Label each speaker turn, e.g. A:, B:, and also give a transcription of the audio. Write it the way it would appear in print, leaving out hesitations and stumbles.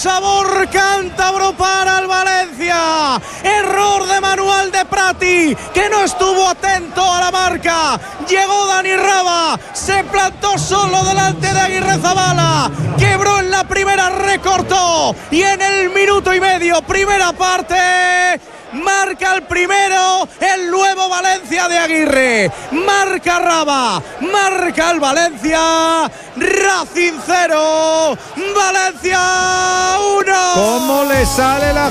A: sabor cántabro para el Valencia. Error de Manuel de Prati, que no estuvo atento a la marca. Llegó Dani Raba, se plantó solo delante de Aguirrezabala, quebró en la primera, recortó y en el minuto y medio, primera parte, marca el primero el nuevo Valencia de Aguirre. Marca Raba, marca el Valencia. Racing 0, Valencia 1.
B: ¿Cómo le sale la